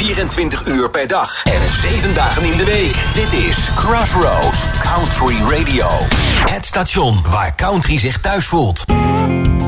24 uur per dag en 7 dagen in de week. Dit is Crossroads Country Radio. Het station waar country zich thuis voelt.